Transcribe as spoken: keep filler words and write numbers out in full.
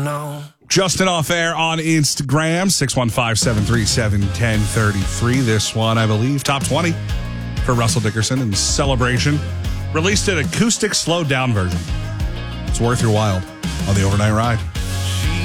no. Justin off air on Instagram, six one five, seven three seven, one zero three three. This one, I believe, top twenty for Russell Dickerson in celebration. Released an acoustic slowed down version. It's worth your while on the overnight ride.